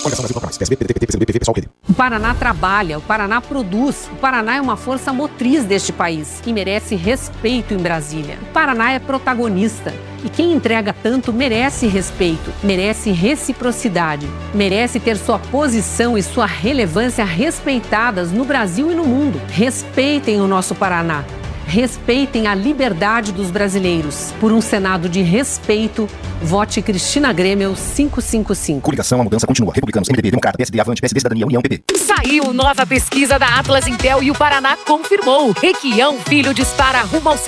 Coligação Brasil Contra Mais. PSB, PDT, PCdoB, PV, PSOL, REDE. O Paraná trabalha, o Paraná produz, o Paraná é uma força motriz deste país e merece respeito em Brasília. O Paraná é protagonista e quem entrega tanto merece respeito, merece reciprocidade, merece ter sua posição e sua relevância respeitadas no Brasil e no mundo. Respeitem o nosso Paraná. Respeitem a liberdade dos brasileiros. Por um Senado de respeito, vote Cristina Grêmio 555. Coligação, a mudança continua. Republicanos, MDB, Democrata, PSD, Avante, PSD, Cidadania, União, PP. Saiu nova pesquisa da Atlas Intel e o Paraná confirmou. Requião Filho dispara rumo ao